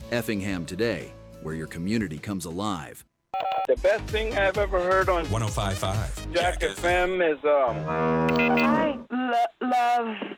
Effingham Today, where your community comes alive. The best thing I've ever heard on 105.5 Jack FM is I love